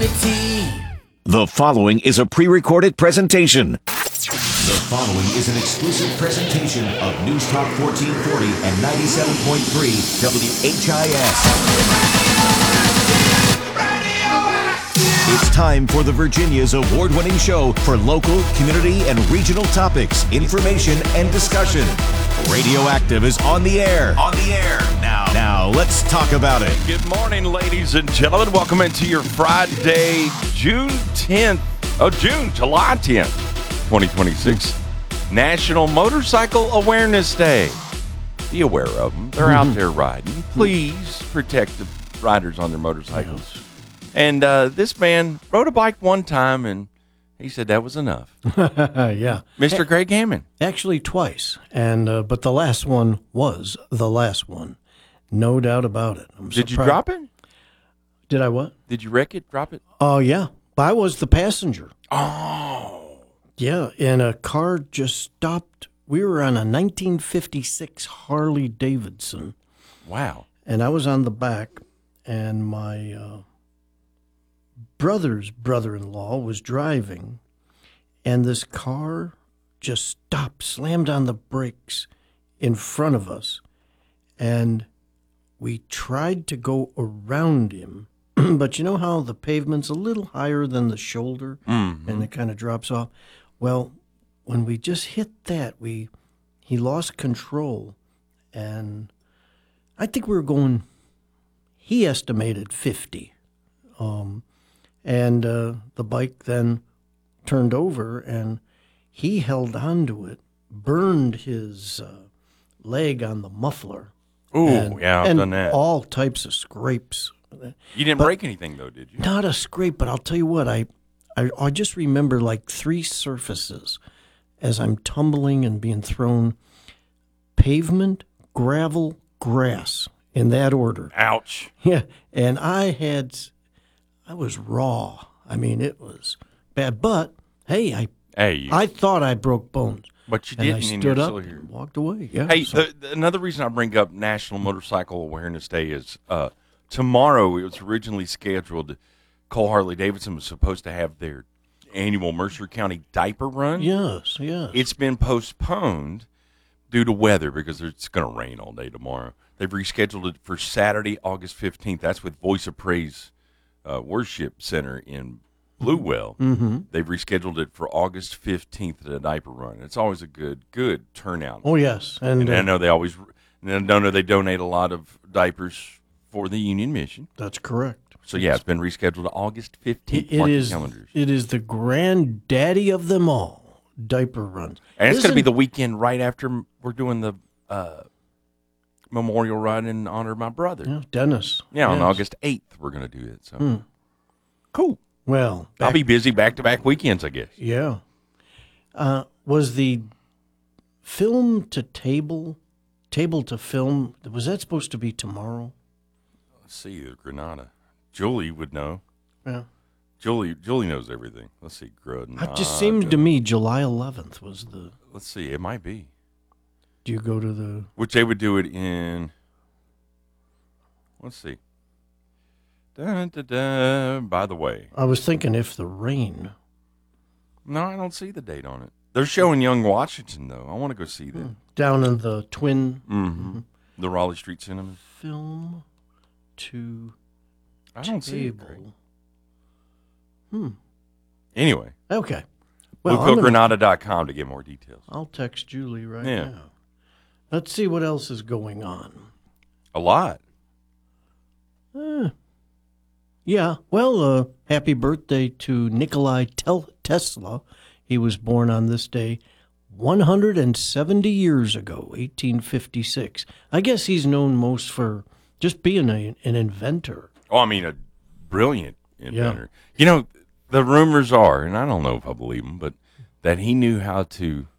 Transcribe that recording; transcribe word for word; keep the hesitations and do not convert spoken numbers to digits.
Unity. The following is a pre-recorded presentation. The following is an exclusive presentation of News Talk fourteen forty and ninety-seven point three W H I S. It's time for the Virginia's award-winning show for local, community, and regional topics, information, and discussion. Radioactive is on the air. On the air. Now, now let's talk about it. Good morning, ladies and gentlemen. Welcome into your Friday, June tenth. Oh, June, July tenth, twenty twenty-six. National Motorcycle Awareness Day. Be aware of them. They're out there riding. Please protect the riders on their motorcycles. And uh, this man rode a bike one time, and he said that was enough. Yeah. Mister Greg Hammond. Actually, twice. and uh, But the last one was the last one. No doubt about it. I'm Did surprised. you drop it? Did I what? Did you wreck it, drop it? Oh, uh, yeah. I was the passenger. Oh. Yeah, and a car just stopped. We were on a nineteen fifty-six Harley Davidson. Wow. And I was on the back, and my uh, brother's brother-in-law was driving, and this car just stopped, slammed on the brakes in front of us, and we tried to go around him, but you know how the pavement's a little higher than the shoulder, Mm-hmm. and it kind of drops off? Well, when we just hit that, we he lost control, and I think we were going, he estimated fifty, um, and uh, the bike then turned over, and he held onto it, burned his uh, leg on the muffler. Ooh, and, yeah, I've and done that. all types of scrapes. You didn't But- break anything, though, did you? Not a scrape, but I'll tell you what, I, I, I just remember like three surfaces as I'm tumbling and being thrown: pavement, gravel, grass, in that order. Ouch. Yeah, and I had, I was raw. I mean, it was bad. But hey, I Hey, you, I thought I broke bones. but you And I didn't, and stood you're up still here. and walked away. Yeah. Hey, so- the, the, another reason I bring up National Motorcycle Awareness Day is uh, tomorrow. It was originally scheduled. Cole Harley Davidson was supposed to have their annual Mercer County diaper run. yes, yes. It's been postponed due to weather because it's going to rain all day tomorrow. They've rescheduled it for Saturday, August fifteenth. That's with Voice of Praise uh, Worship Center in Bluewell. Mm-hmm. They've rescheduled it for August fifteenth at a diaper run. It's always a good, good turnout. Oh yes, and, And I uh, know they always, and I know they donate a lot of diapers for the Union Mission. that's correct. So yeah, it's been rescheduled to August fifteenth. It, it Mark your is. calendars. It is the granddaddy of them all. Diaper runs, And it's going to be Isn't- the weekend right after we're doing the uh, memorial ride in honor of my brother. yeah, Dennis. Yeah, on Yes. August eighth we're going to do it. So Hmm. cool. Well, I'll back- be busy back to back weekends, I guess. Yeah. Uh, was the film to table, table to film, was that supposed to be tomorrow? Let's see, the Granada. Julie would know. Yeah. Julie, Julie knows everything. Let's see, Granada. It just seemed to me July eleventh was the. Let's see, it might be. Do you go to the? Which they would do it in. Let's see. Dun, dun, dun. By the way, I was thinking if the rain. no, I don't see the date on it. They're showing Young Washington though. I want to go see that. Down in the twin Mm-hmm. The Raleigh Street Cinemas. film to I don't see it. table. Greg. Hmm. Anyway, Okay. well, Well, I'm gonna- granada dot com to get more details. I'll text Julie right Yeah. now. Let's see what else is going on. A lot. Eh. Yeah, well, uh, happy birthday to Nikolai Tel- Tesla. He was born on this day one hundred seventy years ago, eighteen fifty-six. I guess he's known most for just being a, an inventor. Oh, I mean, a brilliant inventor. You know, the rumors are, and I don't know if I believe them, but that he knew how to